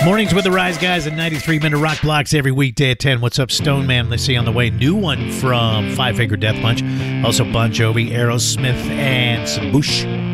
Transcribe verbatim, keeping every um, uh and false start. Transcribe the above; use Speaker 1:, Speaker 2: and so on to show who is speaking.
Speaker 1: Mornings with the Rise Guys at ninety-three minute rock blocks every weekday at ten. What's up, Stone Man? Let's see on the way. New one from Five Finger Death Punch. Also Bon Jovi, Aerosmith, and some Bush.